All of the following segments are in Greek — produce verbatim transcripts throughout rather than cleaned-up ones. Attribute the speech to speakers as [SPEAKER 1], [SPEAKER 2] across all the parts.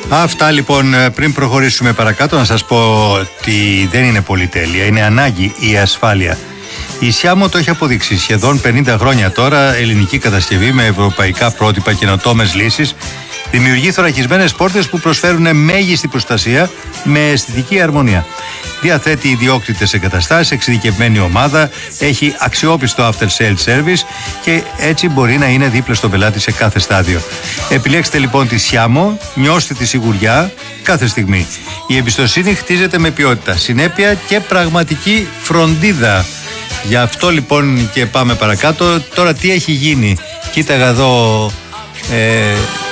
[SPEAKER 1] Αυτά λοιπόν. Πριν προχωρήσουμε παρακάτω, να σας πω ότι δεν είναι πολυτέλεια, είναι ανάγκη η ασφάλεια. Η Σιάμο το έχει αποδείξει σχεδόν πενήντα χρόνια τώρα. Ελληνική κατασκευή με ευρωπαϊκά πρότυπα, καινοτόμες λύσεις, δημιουργεί θωρακισμένες πόρτες που προσφέρουν μέγιστη προστασία με αισθητική αρμονία. Διαθέτει ιδιόκτητες εγκαταστάσεις, εξειδικευμένη ομάδα, έχει αξιόπιστο after sales service και έτσι μπορεί να είναι δίπλα στον πελάτη σε κάθε στάδιο. Επιλέξτε λοιπόν τη Σιάμο, νιώστε τη σιγουριά κάθε στιγμή. Η εμπιστοσύνη χτίζεται με ποιότητα, συνέπεια και πραγματική φροντίδα. Γι' αυτό λοιπόν και πάμε παρακάτω. Τώρα τι έχει γίνει? Κοίταγα εδώ ε,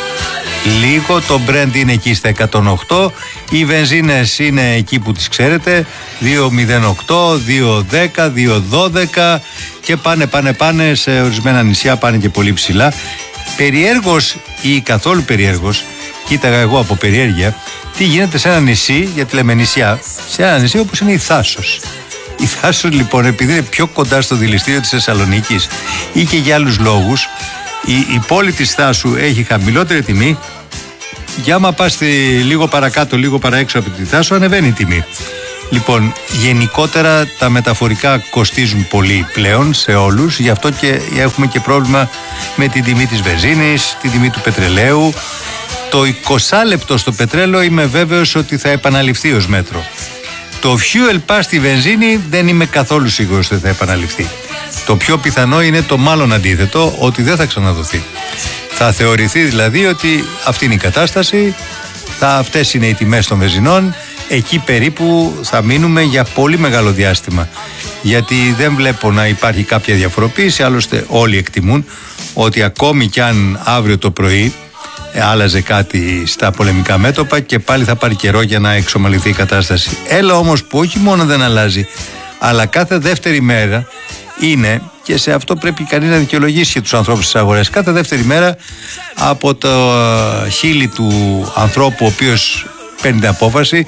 [SPEAKER 1] λίγο, το Brent είναι εκεί στα εκατόν οκτώ, οι βενζίνες είναι εκεί που τις ξέρετε, δύο μηδέν οκτώ, δύο δέκα, δύο δώδεκα και πάνε πάνε πάνε σε ορισμένα νησιά, πάνε και πολύ ψηλά. Περιέργως ή καθόλου περιέργως, κοίταγα εγώ από περιέργεια τι γίνεται σε ένα νησί, γιατί λέμε νησιά, σε ένα νησί όπως είναι η Θάσος. Η Θάσος λοιπόν, επειδή είναι πιο κοντά στο δηληστήριο της Θεσσαλονίκης ή και για άλλους λόγους, η, η πόλη της Θάσου έχει χαμηλότερη τιμή. Για άμα πας λίγο παρακάτω, λίγο παραέξω από τη Θάσου, ανεβαίνει η τιμή. Λοιπόν, γενικότερα τα μεταφορικά κοστίζουν πολύ πλέον σε όλους, γι' αυτό και έχουμε και πρόβλημα με την τιμή της βενζίνης, την τιμή του πετρελαίου. Το είκοσι λεπτό στο πετρέλαιο είμαι βέβαιος ότι θα επαναληφθεί ως μέτρο. Το fuel pass στη βενζίνη δεν είμαι καθόλου σίγουρος ότι θα επαναληφθεί. Το πιο πιθανό είναι το μάλλον αντίθετο, ότι δεν θα ξαναδοθεί. Θα θεωρηθεί δηλαδή ότι αυτή είναι η κατάσταση, θα, αυτές είναι οι τιμές των βενζινών, εκεί περίπου θα μείνουμε για πολύ μεγάλο διάστημα. Γιατί δεν βλέπω να υπάρχει κάποια διαφοροποίηση, άλλωστε όλοι εκτιμούν ότι ακόμη κι αν αύριο το πρωί άλλαζε κάτι στα πολεμικά μέτωπα και πάλι θα πάρει καιρό για να εξομαλυνθεί η κατάσταση. Έλα όμως που όχι μόνο δεν αλλάζει, αλλά κάθε δεύτερη μέρα είναι, και σε αυτό πρέπει κανείς να δικαιολογήσει και τους ανθρώπους στις αγορές, κάθε δεύτερη μέρα από το χείλη του ανθρώπου ο οποίος παίρνει την απόφαση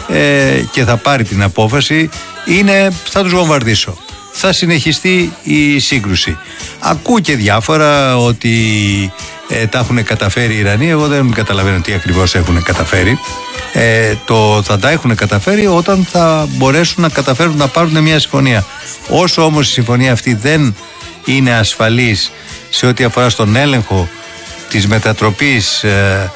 [SPEAKER 1] ε, και θα πάρει την απόφαση είναι θα τους βομβαρδίσω. Θα συνεχιστεί η σύγκρουση. Ακούω και διάφορα ότι ε, τα έχουν καταφέρει οι Ιρανοί. Εγώ δεν καταλαβαίνω τι ακριβώς έχουν καταφέρει. Ε, το θα τα έχουν καταφέρει όταν θα μπορέσουν να καταφέρουν να πάρουν μια συμφωνία. Όσο όμως η συμφωνία αυτή δεν είναι ασφαλής σε ό,τι αφορά στον έλεγχο της μετατροπής ε,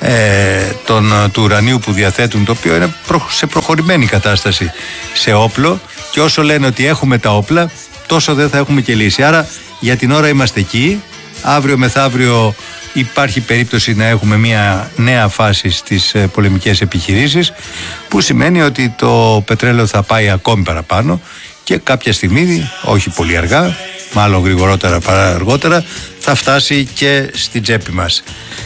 [SPEAKER 1] ε, τον, του ουρανίου που διαθέτουν, το οποίο είναι προ, σε προχωρημένη κατάσταση σε όπλο, και όσο λένε ότι έχουμε τα όπλα τόσο δεν θα έχουμε και λύση. Άρα για την ώρα είμαστε εκεί. Αύριο μεθαύριο υπάρχει περίπτωση να έχουμε μια νέα φάση στις ε, πολεμικές επιχειρήσεις, που σημαίνει ότι το πετρέλαιο θα πάει ακόμη παραπάνω και κάποια στιγμή, όχι πολύ αργά, μάλλον γρηγορότερα παρά αργότερα, θα φτάσει και στην τσέπη μας.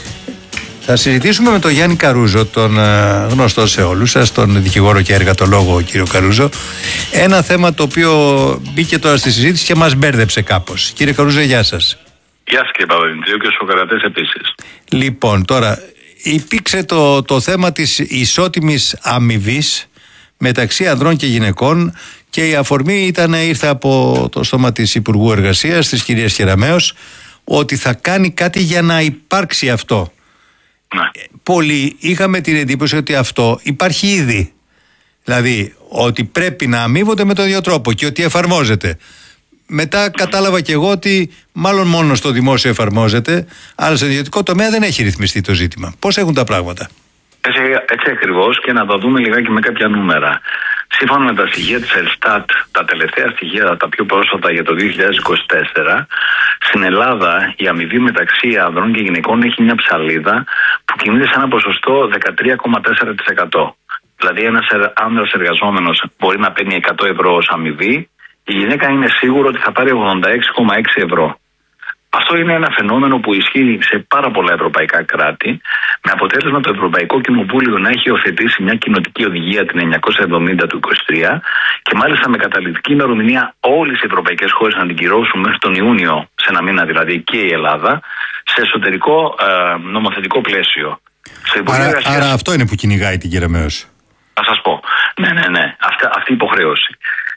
[SPEAKER 1] Θα συζητήσουμε με τον Γιάννη Καρούζο, τον ε, γνωστό σε όλους σας, τον δικηγόρο και εργατολόγο κύριο Καρούζο, ένα θέμα το οποίο μπήκε τώρα στη συζήτηση και μας μπέρδεψε κάπως. Κύριε Καρούζο, γεια σας.
[SPEAKER 2] Γεια σας κύριε Παπαδημητρίου και στους ακροατές επίσης.
[SPEAKER 1] Λοιπόν, τώρα υπήρξε το, το θέμα της ισότιμης αμοιβής μεταξύ ανδρών και γυναικών, και η αφορμή ήταν, ήρθε από το στόμα της Υπουργού Εργασίας, της κυρίας Κεραμέως, ότι θα κάνει κάτι για να υπάρξει αυτό.
[SPEAKER 2] Ναι.
[SPEAKER 1] Πολλοί είχαμε την εντύπωση ότι αυτό υπάρχει ήδη. Δηλαδή ότι πρέπει να αμείβονται με τον ίδιο τρόπο και ότι εφαρμόζεται. Μετά κατάλαβα και εγώ ότι μάλλον μόνο στο δημόσιο εφαρμόζεται, αλλά στο ιδιωτικό τομέα δεν έχει ρυθμιστεί το ζήτημα. Πώς έχουν τα πράγματα?
[SPEAKER 2] Έτσι, έτσι ακριβώς, και να τα δούμε λιγάκι με κάποια νούμερα. Σύμφωνα με τα στοιχεία της Ελστάτ, τα τελευταία στοιχεία, τα πιο πρόσφατα για το δύο χιλιάδες είκοσι τέσσερα, στην Ελλάδα η αμοιβή μεταξύ ανδρών και γυναικών έχει μια ψαλίδα που κινείται σε ένα ποσοστό δεκατρία κόμμα τέσσερα τοις εκατό. Δηλαδή ένας άνδρας εργαζόμενος μπορεί να παίρνει εκατό ευρώ ως αμοιβή, η γυναίκα είναι σίγουρο ότι θα πάρει ογδόντα έξι κόμμα έξι ευρώ. Αυτό είναι ένα φαινόμενο που ισχύει σε πάρα πολλά ευρωπαϊκά κράτη, με αποτέλεσμα το Ευρωπαϊκό Κοινοβούλιο να έχει υιοθετήσει μια κοινοτική οδηγία την εννιακόσια εβδομήντα του είκοσι τρία και μάλιστα με καταληκτική ημερομηνία όλες οι ευρωπαϊκές χώρες να την κυρώσουν μέχρι τον Ιούνιο, σε ένα μήνα δηλαδή και η Ελλάδα, σε εσωτερικό ε, νομοθετικό πλαίσιο.
[SPEAKER 1] Άρα, εργασίας... άρα αυτό είναι που κυνηγάει την Κεραμέως.
[SPEAKER 2] Θα σας πω. Ναι, ναι, ναι. Αυτή, αυτή η υποχρέωση.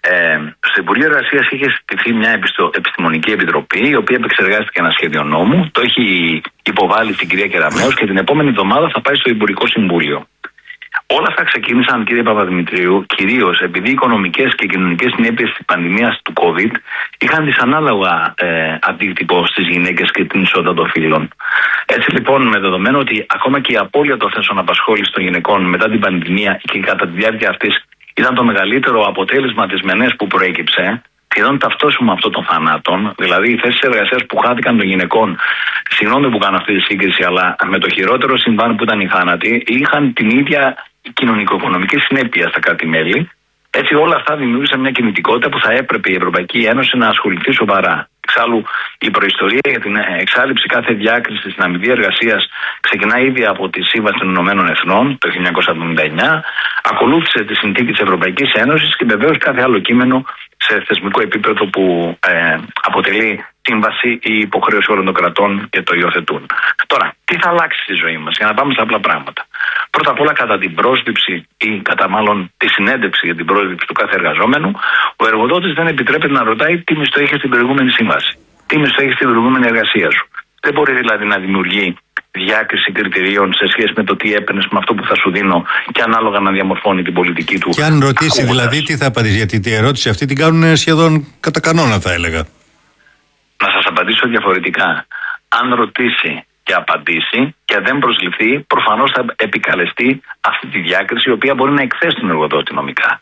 [SPEAKER 2] Ε, στο Υπουργείο Εργασίας είχε στηθεί μια επιστο, επιστημονική επιτροπή, η οποία επεξεργάστηκε ένα σχέδιο νόμου, το έχει υποβάλει στην κυρία Κεραμέως και την επόμενη εβδομάδα θα πάει στο Υπουργικό Συμβούλιο. Όλα αυτά ξεκίνησαν, κύριε Παπαδημητρίου, κυρίως επειδή οι οικονομικές και κοινωνικές συνέπειες της πανδημίας του COVID είχαν δυσανάλογα ε, αντίκτυπο στις γυναίκες και την ισότητα των φύλων. Έτσι λοιπόν, με δεδομένο ότι ακόμα και η απώλεια των θέσεων απασχόλησης των γυναικών μετά την πανδημία και κατά τη διάρκεια αυτής ήταν το μεγαλύτερο αποτέλεσμα της ΜΕΝΕΣ που προέκυψε, σχεδόν ταυτόσιμο με αυτό των θανάτων, δηλαδή οι θέσεις εργασίας που χάθηκαν των γυναικών, συγγνώμη που κάνω αυτή τη σύγκριση, αλλά με το χειρότερο συμβάν που ήταν οι θάνατοι, είχαν την ίδια κοινωνικο-οικονομική συνέπεια στα κράτη-μέλη. Έτσι, όλα αυτά δημιούργησαν μια κινητικότητα που θα έπρεπε η Ευρωπαϊκή Ένωση να ασχοληθεί σοβαρά. Εξάλλου, η προϊστορία για την εξάλληψη κάθε διάκριση στην αμοιβή εργασίας ξεκινά ήδη από τη Σύμβαση των Ηνωμένων Εθνών το χίλια εννιακόσια εβδομήντα εννιά, ακολούθησε τη συνθήκη της Ευρωπαϊκής Ένωσης και βεβαίως κάθε άλλο κείμενο σε θεσμικό επίπεδο που ε, αποτελεί σύμβαση ή υποχρέωση όλων των κρατών και το υιοθετούν. Τώρα, τι θα αλλάξει στη ζωή μας, για να πάμε στα απλά πράγματα. Πρώτα απ' όλα, κατά την πρόσληψη ή κατά μάλλον τη συνέντευξη για την πρόσληψη του κάθε εργαζόμενου, ο εργοδότης δεν επιτρέπεται να ρωτάει τι μισθό είχε στην προηγούμενη σύμβαση, τι μισθό είχε στην προηγούμενη εργασία σου. Δεν μπορεί δηλαδή να δημιουργεί διάκριση κριτηρίων σε σχέση με το τι έπαιρνε με αυτό που θα σου δίνω και ανάλογα να διαμορφώνει την πολιτική του.
[SPEAKER 1] Και αν ρωτήσει δηλαδή, τι θα απαντήσει, γιατί την ερώτηση αυτή την κάνουν σχεδόν κατά κανόνα, θα έλεγα.
[SPEAKER 2] Να σας απαντήσω διαφορετικά. Αν ρωτήσει και απαντήσει και δεν προσληφθεί, προφανώς θα επικαλεστεί αυτή τη διάκριση, η οποία μπορεί να εκθέσει τον εργοδότη νομικά.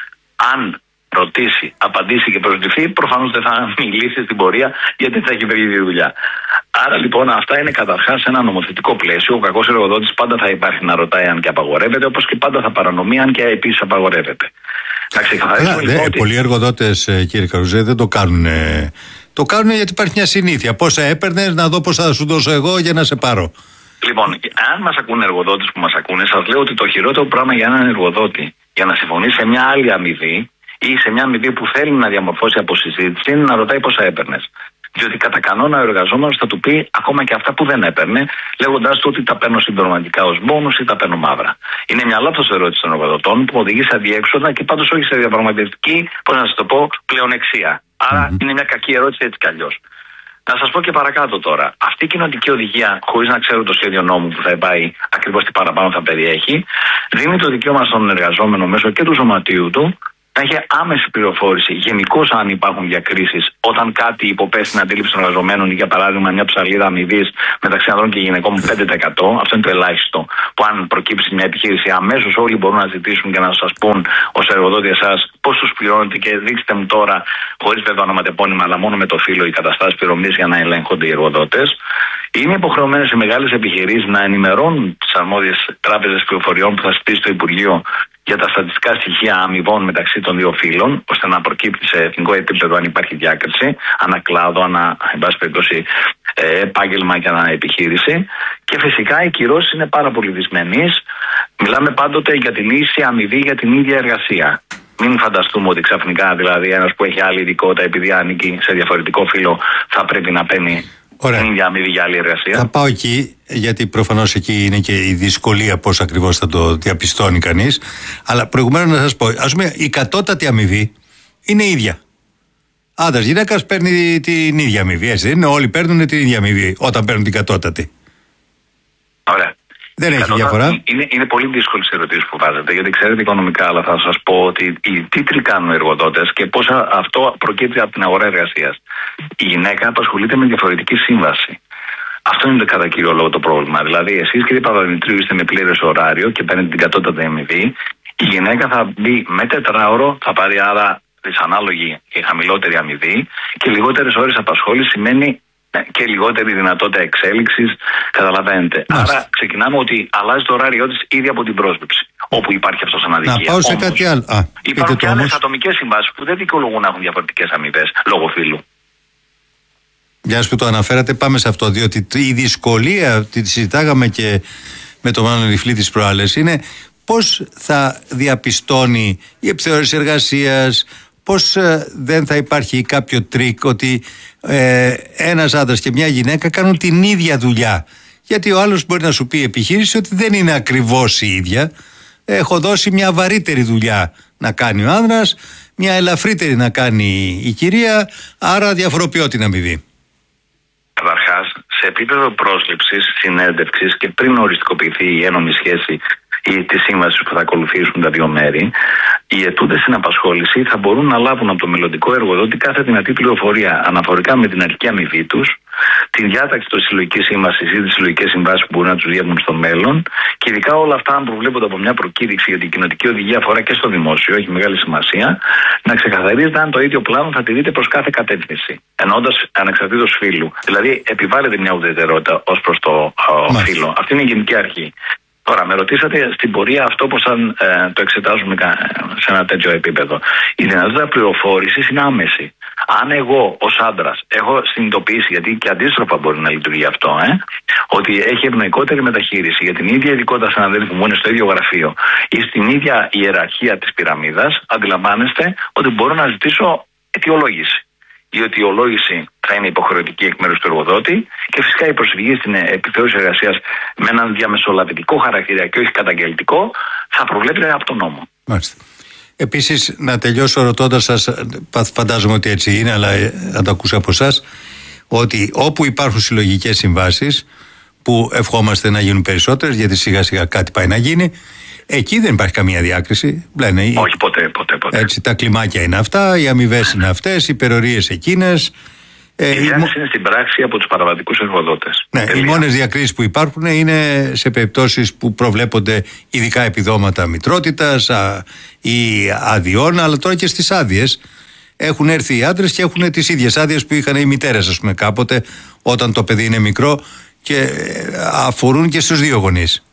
[SPEAKER 2] Αν ρωτήσει, απαντήσει και προσληφθεί, προφανώς δεν θα μιλήσει στην πορεία, γιατί θα έχει βρει τη δουλειά. Άρα λοιπόν, αυτά είναι καταρχάς ένα νομοθετικό πλαίσιο. Ο κακός εργοδότης πάντα θα υπάρχει να ρωτάει αν και απαγορεύεται, όπως και πάντα θα παρανομεί αν και επίσης απαγορεύεται. Να ξεκαθαρίσουμε λοιπόν.
[SPEAKER 1] Ότι... Πολλοί εργοδότες, κύριε Καρουζέ, δεν το κάνουν. Το κάνουν γιατί υπάρχει μια συνήθεια. Πόσα έπαιρνες, να δω πόσα θα σου δώσω εγώ για να σε πάρω.
[SPEAKER 2] Λοιπόν, αν μας ακούνε εργοδότες που μας ακούνε, σας λέω ότι το χειρότερο πράγμα για έναν εργοδότη για να συμφωνήσει σε μια άλλη αμοιβή ή σε μια αμοιβή που θέλει να διαμορφώσει από συζήτηση είναι να ρωτάει πόσα έπαιρνες. Διότι κατά κανόνα ο εργαζόμενος θα του πει ακόμα και αυτά που δεν έπαιρνε, λέγοντάς του ότι τα παίρνω συμπληρωματικά ως μπόνους ή τα παίρνω μαύρα. Είναι μια λάθος ερώτηση των εργοδοτών που οδηγεί σε αδιέξοδα και πάντως όχι σε διαπραγματευτική, πώς να σας το πω, πλεονεξία. Άρα mm-hmm. είναι μια κακή ερώτηση έτσι κι αλλιώς. Να σας πω και παρακάτω τώρα. Αυτή η κοινοτική οδηγία, χωρίς να ξέρω το σχέδιο νόμου που θα πάει ακριβώς τι παραπάνω θα περιέχει, δίνει το δικαίωμα στον εργαζόμενο μέσω και του σωματείου του να έχει άμεση πληροφόρηση γενικώς αν υπάρχουν διακρίσεις όταν κάτι υποπέσει στην αντίληψη των εργαζομένων, για παράδειγμα μια ψαλίδα αμοιβής μεταξύ ανδρών και γυναικών πέντε τοις εκατό. Αυτό είναι το ελάχιστο. Που αν προκύψει μια επιχείρηση, αμέσως όλοι μπορούν να ζητήσουν και να σας πούν ως εργοδότη εσάς πώς τους πληρώνετε και δείξτε μου τώρα, χωρίς βέβαια ονοματεπώνυμα, αλλά μόνο με το φύλλο, οι καταστάσεις πληρωμής για να ελέγχονται οι εργοδότες. Είναι υποχρεωμένες οι μεγάλες επιχειρήσεις να ενημερώνουν τις αρμόδιες τράπεζες πληροφοριών που θα στήσει το Υπουργείο για τα στατιστικά στοιχεία αμοιβών μεταξύ των δύο φύλων, ώστε να προκύπτει σε εθνικό επίπεδο αν υπάρχει διάκριση, ανακλάδο, ανα, εν πάση περιπτώσει, ε, επάγγελμα και ανα επιχείρηση. Και φυσικά οι κυρώσεις είναι πάρα πολύ δυσμενείς. Μιλάμε πάντοτε για την ίση αμοιβή για την ίδια εργασία. Μην φανταστούμε ότι ξαφνικά δηλαδή ένας που έχει άλλη ειδικότητα επειδή ανήκει σε διαφορετικό φύλο θα πρέπει να παίρνει την ίδια αμοιβή για άλλη εργασία.
[SPEAKER 1] Θα πάω εκεί, γιατί προφανώς εκεί είναι και η δυσκολία πώς ακριβώς θα το διαπιστώνει κανείς. Αλλά προηγουμένως να σας πω, ας πούμε, η κατώτατη αμοιβή είναι ίδια. Άντρας, γυναίκας παίρνει την ίδια αμοιβή, έτσι δεν είναι? Όλοι παίρνουν την ίδια αμοιβή όταν παίρνουν την κατώτατη.
[SPEAKER 2] Ωραία.
[SPEAKER 1] Δεν έχει διαφορά.
[SPEAKER 2] Είναι, είναι πολύ δύσκολες ερωτήσεις που βάζετε, γιατί ξέρετε οικονομικά, αλλά θα σας πω ότι οι τίτλοι κάνουν οι εργοδότες και πώς αυτό προκύπτει από την αγορά εργασίας. Η γυναίκα απασχολείται με διαφορετική σύμβαση. Αυτό είναι το κατά κύριο λόγο το πρόβλημα. Δηλαδή, εσείς, κύριε Παπαδημητρίου, είστε με πλήρες ωράριο και παίρνετε την κατώτατη αμοιβή. Η γυναίκα θα μπει με τετράωρο, θα πάρει άρα δυσανάλογη και χαμηλότερη αμοιβή και λιγότερες ώρες απασχόληση σημαίνει και λιγότερη δυνατότητα εξέλιξης, καταλαβαίνετε. Μάλιστα. Άρα ξεκινάμε ότι αλλάζει το ωράριό της ήδη από την πρόσληψη, όπου υπάρχει αυτό σαν αδικία.
[SPEAKER 1] Να πάω σε όμως, κάτι άλλο. Α,
[SPEAKER 2] υπάρχουν και άλλες ατομικές συμβάσεις που δεν δικαιολογούν να έχουν διαφορετικές αμοιβές λόγω φύλου.
[SPEAKER 1] Μια που το αναφέρατε, πάμε σε αυτό, διότι η δυσκολία, τη συζητάγαμε και με τον Μάνο Ριφλή της προάλλες, είναι πώς θα διαπιστώνει η επιθεώρηση εργασίας, πώς ε, δεν θα υπάρχει κάποιο τρίκ ότι ε, ένας άντρας και μια γυναίκα κάνουν την ίδια δουλειά. Γιατί ο άλλος μπορεί να σου πει η επιχείρηση ότι δεν είναι ακριβώς η ίδια. έχω δώσει μια βαρύτερη δουλειά να κάνει ο άνδρας, μια ελαφρύτερη να κάνει η κυρία, άρα διαφοροποιώ την αμοιβή.
[SPEAKER 2] Καταρχάς, σε επίπεδο πρόσληψης, συνέντευξης και πριν οριστικοποιηθεί η ένομη σχέση ή τη σύμβαση που θα ακολουθήσουν τα δύο μέρη, οι αιτούντες στην απασχόληση θα μπορούν να λάβουν από το μελλοντικό εργοδότη κάθε δυνατή πληροφορία αναφορικά με την αρχική αμοιβή τους, την διάταξη της συλλογικής σύμβασης ή τις συλλογικές συμβάσεις που μπορούν να τους διέπουν στο μέλλον, και ειδικά όλα αυτά, αν προβλέπονται από μια προκήρυξη, γιατί η κοινοτική οδηγία αφορά και στο δημόσιο, έχει μεγάλη σημασία, να ξεκαθαρίζεται αν το ίδιο πλάνο θα τηρείται προς κάθε κατεύθυνση, εννοώντας ανεξαρτήτως φύλου. Δηλαδή, επιβάλλεται μια ουδετερότητα ως προς το uh, φύλο. Αυτή είναι η γενική αρχή. Τώρα, με ρωτήσατε στην πορεία αυτό πώς αν, ε, το εξετάζουμε σε ένα τέτοιο επίπεδο. Η δυνατότητα πληροφόρησης είναι άμεση. Αν εγώ ως άντρας έχω συνειδητοποιήσει, γιατί και αντίστροφα μπορεί να λειτουργεί αυτό, ε, ότι έχει ευνοϊκότερη μεταχείριση για την ίδια ειδικότητα συναδέλφου μου είναι στο ίδιο γραφείο ή στην ίδια ιεραρχία της πυραμίδας, αντιλαμβάνεστε ότι μπορώ να ζητήσω αιτιολόγηση. Η αιτιολόγηση θα είναι υποχρεωτική εκ μέρους του εργοδότη και φυσικά η προσφυγή στην επιθεώρηση εργασίας με έναν διαμεσολαβητικό χαρακτήρα και όχι καταγγελτικό θα προβλέπεται από τον νόμο.
[SPEAKER 1] Μάλιστα. Επίσης, να τελειώσω ρωτώντας σας, φαντάζομαι ότι έτσι είναι, αλλά να το ακούσω από εσάς, ότι όπου υπάρχουν συλλογικές συμβάσεις, που ευχόμαστε να γίνουν περισσότερες, γιατί σιγά σιγά κάτι πάει να γίνει, εκεί δεν υπάρχει καμία διάκριση. Λένε,
[SPEAKER 2] όχι, ποτέ, ποτέ, ποτέ.
[SPEAKER 1] Έτσι, τα κλιμάκια είναι αυτά, οι αμοιβές είναι αυτές, οι περορίες εκείνες.
[SPEAKER 2] Η διάκριση είναι στην πράξη από τους παραβατικούς εργοδότες.
[SPEAKER 1] Ναι, οι μόνες διακρίσεις που υπάρχουν είναι σε περιπτώσεις που προβλέπονται ειδικά επιδόματα μητρότητας α, ή αδειών, αλλά τώρα και στις άδειες έχουν έρθει οι άντρες και έχουν τις ίδιες άδειες που είχαν οι μητέρες, ας πούμε, κάποτε, όταν το παιδί είναι μικρό, και αφορούν και στους δύο γονείς.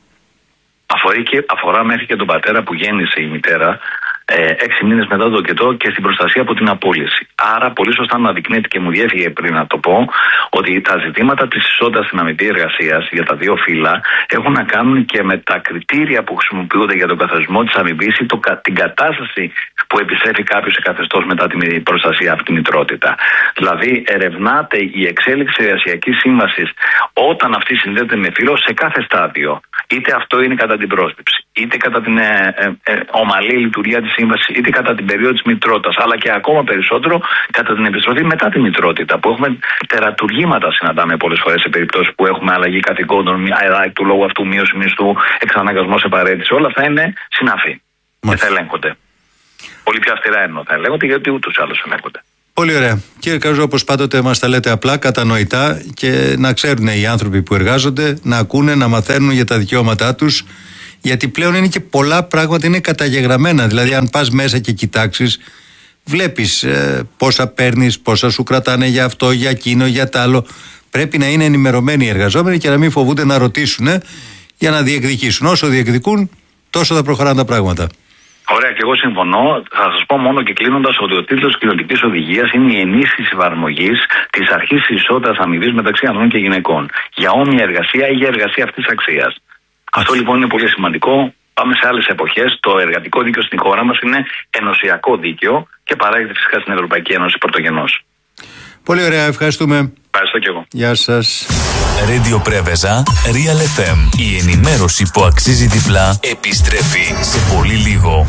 [SPEAKER 2] Αφορεί και, αφορά μέχρι και τον πατέρα που γέννησε η μητέρα ε, έξι μήνες μετά το τοκετό και στην προστασία από την απόλυση. Άρα, πολύ σωστά να αναδεικνύεται, και μου διέφυγε πριν να το πω, ότι τα ζητήματα της ισότητας στην αμοιβή εργασίας για τα δύο φύλλα έχουν να κάνουν και με τα κριτήρια που χρησιμοποιούνται για τον καθορισμό της αμοιβής ή το, την κατάσταση που επιστρέφει κάποιος σε καθεστώς μετά την προστασία από τη μητρότητα. Δηλαδή, ερευνάται η εξέλιξη εργασιακής σύμβασης όταν αυτή συνδέεται με φύλο σε κάθε στάδιο. Είτε αυτό είναι κατά την πρόσληψη, είτε κατά την ε, ε, ε, ομαλή λειτουργία της σύμβασης, είτε κατά την περίοδο της μητρότητας, αλλά και ακόμα περισσότερο κατά την επιστροφή μετά τη μητρότητα, που έχουμε τερατουργήματα, συναντάμε πολλές φορές σε περιπτώσεις που έχουμε αλλαγή καθηκόντων, αλλαγή του λόγου αυτού, μείωση μισθού, εξαναγκασμό σε παρέτηση. Όλα αυτά είναι συναφή και θα ελέγχονται. Πολύ πιο αυστηρά εννοώ θα ελέγχονται, γιατί ούτως ή άλλως ελέγχονται.
[SPEAKER 1] Πολύ ωραία. Κύριε Καζό, όπως πάντοτε μας τα λέτε απλά, κατανοητά, και να ξέρουν οι άνθρωποι που εργάζονται, να ακούνε, να μαθαίνουν για τα δικαιώματά τους, γιατί πλέον είναι και πολλά πράγματα είναι καταγεγραμμένα. Δηλαδή, αν πας μέσα και κοιτάξεις, βλέπεις ε, πόσα παίρνεις, πόσα σου κρατάνε για αυτό, για εκείνο, για τ' άλλο. Πρέπει να είναι ενημερωμένοι οι εργαζόμενοι και να μην φοβούνται να ρωτήσουν ε, για να διεκδικήσουν. Όσο διεκδικούν, τόσο θα προχωράνε τα πράγματα.
[SPEAKER 2] Ωραία, και εγώ συμφωνώ. Θα σας πω μόνο και κλείνοντας ότι ο τίτλος της κοινωνικής οδηγίας είναι η ενίσχυση εφαρμογής της αρχής της ισότητας αμοιβής μεταξύ ανδρών και γυναικών για όμοια εργασία ή για εργασία αυτής της αξίας. Αυτό λοιπόν είναι πολύ σημαντικό. Πάμε σε άλλες εποχές. Το εργατικό δίκαιο στην χώρα μας είναι ενωσιακό δίκαιο και παράγεται φυσικά στην Ευρωπαϊκή Ένωση πρωτογενώς.
[SPEAKER 1] Πολύ ωραία, ευχαριστούμε.
[SPEAKER 2] Ευχαριστώ και εγώ.
[SPEAKER 1] Γεια σας.
[SPEAKER 3] Radio Πρέβεζα, Real εφ εμ. Η ενημέρωση που αξίζει διπλά επιστρέφει σε πολύ λίγο.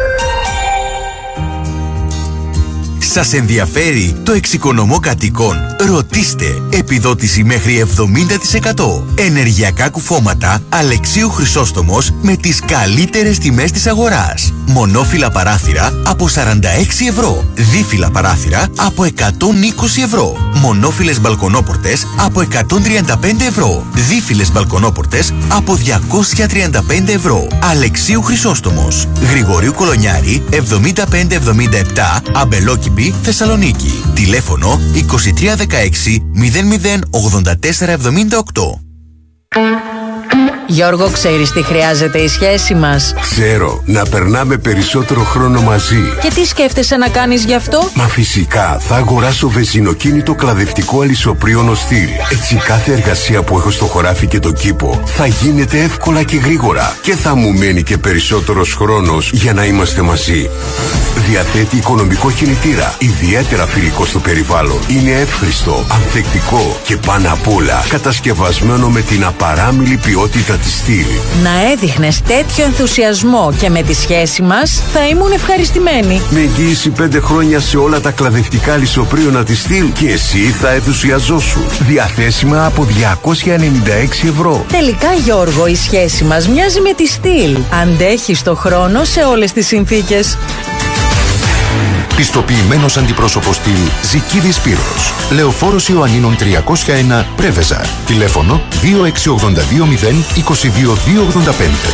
[SPEAKER 4] Σας ενδιαφέρει το εξοικονομώ κατοικών? Ρωτήστε. Επιδότηση μέχρι εβδομήντα τοις εκατό. Ενεργειακά κουφώματα Αλεξίου Χρυσόστομος με τις καλύτερες τιμές της αγοράς. Μονόφυλλα παράθυρα από σαράντα έξι ευρώ. Δίφυλλα παράθυρα από εκατόν είκοσι ευρώ. Μονόφυλλες μπαλκονόπορτες από εκατόν τριάντα πέντε ευρώ. Δίφυλλες μπαλκονόπορτες από διακόσια τριάντα πέντε ευρώ. Αλεξίου Χρυσόστομος. Γρηγορίου Κολονιάρη εβδομήντα πέντε εβδομήντα επτά, Αμπελόκηπη, Θεσσαλονίκη. Τηλέφωνο είκοσι τρία δεκαέξι μηδέν μηδέν ογδόντα τέσσερα εβδομήντα οκτώ.
[SPEAKER 5] Γιώργο, ξέρεις τι χρειάζεται η σχέση μας?
[SPEAKER 6] Ξέρω, να περνάμε περισσότερο χρόνο μαζί.
[SPEAKER 5] Και τι σκέφτεσαι να κάνεις γι' αυτό?
[SPEAKER 6] Μα φυσικά, θα αγοράσω βενζινοκίνητο κλαδευτικό αλυσοπρίωνο στυλ. Έτσι κάθε εργασία που έχω στο χωράφι και το κήπο θα γίνεται εύκολα και γρήγορα. Και θα μου μένει και περισσότερος χρόνος για να είμαστε μαζί. Διαθέτει οικονομικό κινητήρα, ιδιαίτερα φιλικό στο περιβάλλον. Είναι εύχριστο, ανθεκτικό και πάνω απ' όλα κατασκευασμένο με την απαράμιλη ποιότητα της τη Στυλ.
[SPEAKER 5] Να έδειχνες τέτοιο ενθουσιασμό και με τη σχέση μας, θα ήμουν ευχαριστημένη.
[SPEAKER 6] Με εγγύηση πέντε χρόνια σε όλα τα κλαδευτικά λησοπρίωνα τη Στυλ και εσύ θα ενθουσιαζόσου. Διαθέσιμα από διακόσια ενενήντα έξι ευρώ.
[SPEAKER 5] Τελικά, Γιώργο, η σχέση μας μοιάζει με τη Στυλ. Αντέχει στο χρόνο σε όλες τις συνθήκες.
[SPEAKER 7] Πιστοποιημένος αντιπρόσωπος στυλ Ζικίδης Σπύρος. Λεωφόρος Ιωαννίνων τριακόσια ένα Πρέβεζα. Τηλέφωνο δύο έξι ογδόντα δύο μηδέν είκοσι δύο δύο ογδόντα πέντε.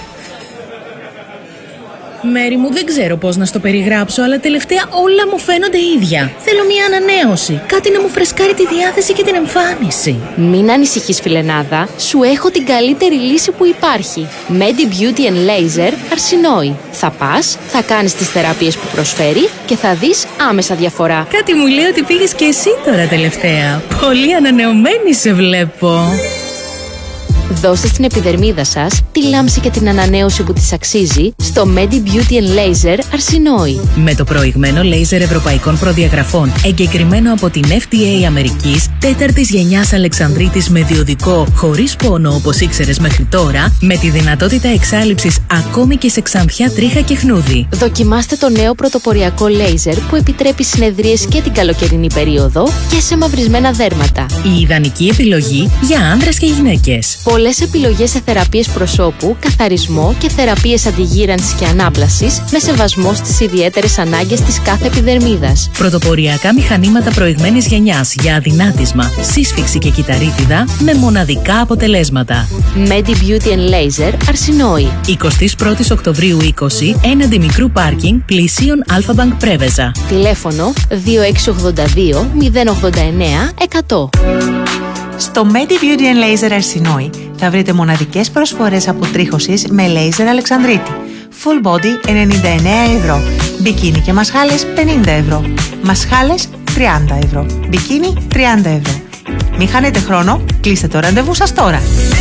[SPEAKER 8] Μέρη μου, δεν ξέρω πώς να στο περιγράψω, αλλά τελευταία όλα μου φαίνονται ίδια. Θέλω μια ανανέωση. Κάτι να μου φρεσκάρει τη διάθεση και την εμφάνιση.
[SPEAKER 9] Μην ανησυχείς, φιλενάδα. Σου έχω την καλύτερη λύση που υπάρχει. Medi Beauty and Laser Αρσινόη. Θα πας, θα κάνεις τις θεραπείες που προσφέρει και θα δεις άμεσα διαφορά.
[SPEAKER 8] Κάτι μου λέει ότι πήγες και εσύ τώρα τελευταία. Πολύ ανανεωμένη σε βλέπω.
[SPEAKER 9] Δώστε στην επιδερμίδα σας τη λάμψη και την ανανέωση που της αξίζει στο Medi Beauty and Laser Αρσινόη.
[SPEAKER 8] Με το προηγμένο λέιζερ ευρωπαϊκών προδιαγραφών, εγκεκριμένο από την εφ ντι έι Αμερικής, τέταρτης γενιάς Αλεξανδρίτης με διοδικό, χωρίς πόνο όπως ήξερες μέχρι τώρα, με τη δυνατότητα εξάλειψης ακόμη και σε ξανθιά, τρίχα και χνούδι.
[SPEAKER 9] Δοκιμάστε το νέο πρωτοποριακό λέιζερ που επιτρέπει συνεδρίες και την καλοκαιρινή περίοδο και σε μαυρισμένα δέρματα.
[SPEAKER 8] Η ιδανική επιλογή για άνδρες και γυναίκες.
[SPEAKER 9] Πολλές επιλογές σε θεραπείες προσώπου, καθαρισμό και θεραπείες αντιγύρανσης και ανάπλασης με σεβασμό στις ιδιαίτερες ανάγκες της κάθε επιδερμίδας.
[SPEAKER 8] Πρωτοποριακά μηχανήματα προηγμένης γενιάς για αδυνάτισμα, σύσφυξη και κυταρίτιδα με μοναδικά αποτελέσματα.
[SPEAKER 9] Medi Beauty and Laser Αρσινόη.
[SPEAKER 8] εικοστή πρώτη Οκτωβρίου είκοσι, έναντι μικρού πάρκινγκ, πλησίον Alpha Bank Πρέβεζα.
[SPEAKER 9] Τηλέφωνο δύο έξι ογδόντα δύο μηδέν ογδόντα εννέα εκατό.
[SPEAKER 10] Στο Medi Beauty and Laser Αρσινόη θα βρείτε μοναδικές προσφορές αποτρίχωσης με λέιζερ Αλεξανδρίτη. Full body ενενήντα εννέα ευρώ. Μπικίνι και μασχάλες πενήντα ευρώ. Μασχάλες τριάντα ευρώ. Μπικίνι τριάντα ευρώ. Μην χάνετε χρόνο, κλείστε το ραντεβού σας τώρα.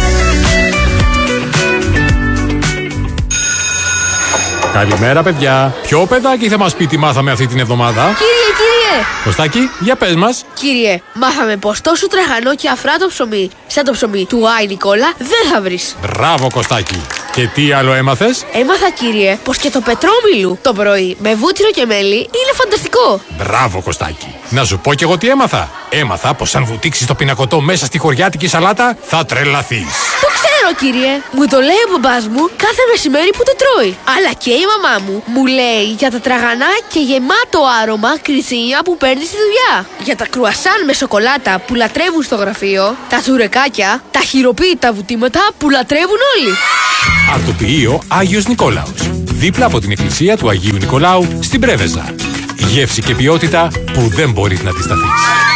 [SPEAKER 11] Καλημέρα, παιδιά. Ποιο παιδάκι θα μας πει τι μάθαμε αυτή την εβδομάδα?
[SPEAKER 12] Κύριε, κύριε!
[SPEAKER 11] Κωστάκη, για πες μας.
[SPEAKER 12] Κύριε, μάθαμε πως τόσο τραχανό και αφράτο ψωμί, σαν το ψωμί του Άι Νικόλα, δεν θα βρεις.
[SPEAKER 11] Μπράβο, Κωστάκη. Και τι άλλο έμαθες?
[SPEAKER 12] Έμαθα, κύριε, πως και το πετρόμιλου το πρωί με βούτυρο και μέλι είναι φανταστικό.
[SPEAKER 11] Μπράβο, Κωστάκη. Να σου πω κι εγώ τι έμαθα. Έμαθα πως αν βουτήξεις το πινακωτό μέσα στη χωριάτικη σαλάτα, θα τρελαθείς.
[SPEAKER 12] Το ξέρω, κύριε. Μου το λέει ο μπαμπάς μου κάθε μεσημέρι που το τρώει. Αλλά και η μαμά μου μου λέει για τα τραγανά και γεμάτο άρωμα κρυτσίνια που παίρνει στη δουλειά. Για τα κρουασάν με σοκολάτα που λατρεύουν στο γραφείο. Τα τουρεκάκια, τα χειροποίητα βουτήματα που λατρεύουν όλοι.
[SPEAKER 11] Αρτοποιείο Άγιος Νικόλαος. Δίπλα από την εκκλησία του Αγίου Νικολάου στην Πρέβεζα. Γεύση και ποιότητα που δεν μπορείς να αντισταθείς.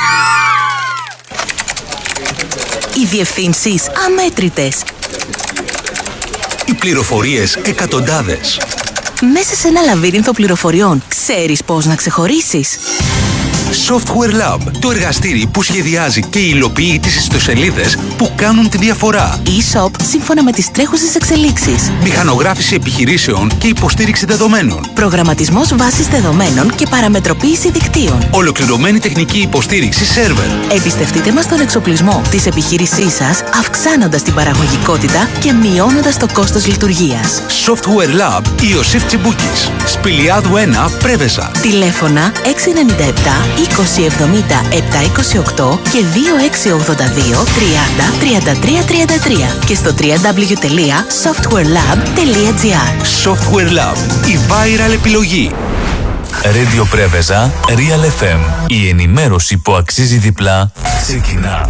[SPEAKER 13] Οι διευθύνσεις αμέτρητες.
[SPEAKER 4] Οι πληροφορίες εκατοντάδες.
[SPEAKER 13] Μέσα σε ένα λαβύρινθο πληροφοριών, ξέρεις πώς να ξεχωρίσεις?
[SPEAKER 4] Software Lab, το εργαστήρι που σχεδιάζει και υλοποιεί τις ιστοσελίδες που κάνουν τη διαφορά.
[SPEAKER 13] E-shop σύμφωνα με τις τρέχουσες εξελίξεις.
[SPEAKER 4] Μηχανογράφηση επιχειρήσεων και υποστήριξη δεδομένων.
[SPEAKER 13] Προγραμματισμός βάσης δεδομένων και παραμετροποίηση δικτύων.
[SPEAKER 4] Ολοκληρωμένη τεχνική υποστήριξη σερβερ.
[SPEAKER 13] Εμπιστευτείτε μας τον εξοπλισμό της επιχείρησής σας, αυξάνοντας την παραγωγικότητα και μειώνοντας το κόστος λειτουργίας.
[SPEAKER 4] Software Lab Ιωσήφ Τσιμπούκης. Σπηλιάδου ένα Πρέβεζα.
[SPEAKER 13] Τηλέφωνα έξι εννιά επτά είκοσι εβδομήντα επτακόσια είκοσι οκτώ και δύο έξι ογδόντα δύο τριάντα τριάντα τρία τριάντα τρία και στο double-u double-u double-u τελεία software lab τελεία gr.
[SPEAKER 4] Software Lab, η viral επιλογή.
[SPEAKER 3] Radio Πρέβεζα, Real εφ εμ. Η ενημέρωση που αξίζει διπλά ξεκινά.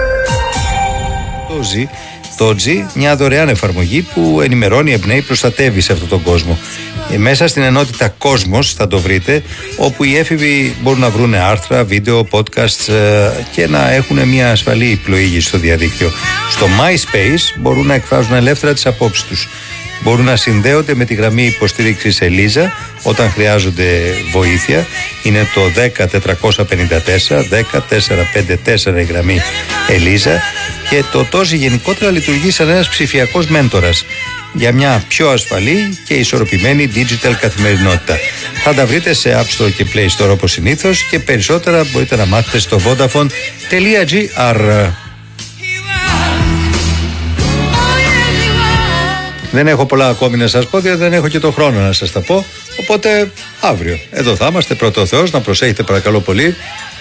[SPEAKER 1] Το G, το G, μια δωρεάν εφαρμογή που ενημερώνει, εμπνέει, προστατεύει σε αυτόν τον κόσμο. Ε, μέσα στην ενότητα Κόσμος θα το βρείτε, όπου οι έφηβοι μπορούν να βρουν άρθρα, βίντεο, podcasts ε, και να έχουν μια ασφαλή πλοήγηση στο διαδίκτυο. Στο MySpace μπορούν να εκφράζουν ελεύθερα τις απόψεις τους. Μπορούν να συνδέονται με τη γραμμή υποστήριξης Ελίζα όταν χρειάζονται βοήθεια. Είναι το δέκα τετρακόσια πενήντα τέσσερα δέκα τετρακόσια πενήντα τέσσερα η γραμμή Ελίζα, και το τόζι γενικότερα λειτουργεί σαν ένας ψηφιακός μέντορας για μια πιο ασφαλή και ισορροπημένη digital καθημερινότητα. Θα τα βρείτε σε App Store και Play Store όπως συνήθως, και περισσότερα μπορείτε να μάθετε στο vodafone τελεία gr. Δεν έχω πολλά ακόμη να σας πω, διότι δεν έχω και το χρόνο να σας τα πω. Οπότε αύριο εδώ θα είμαστε. Πρώτο ο Θεός, να προσέχετε παρακαλώ πολύ.